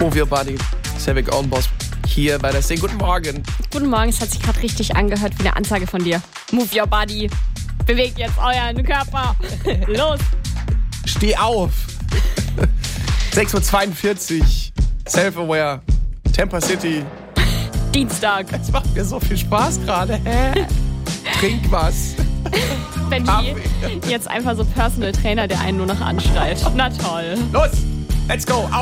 Move Your Body, Civic Own Boss hier bei der Sing. Guten Morgen. Guten Morgen, es hat sich gerade richtig angehört wie eine Ansage von dir. Move Your Body, bewegt jetzt euren Körper. Los. Steh auf. 6.42 Uhr, Self-Aware, Tampa City. Dienstag. Es macht mir so viel Spaß gerade. Trink was. Benny, jetzt einfach so Personal Trainer, der einen nur noch anschreit. Na toll. Los, let's go.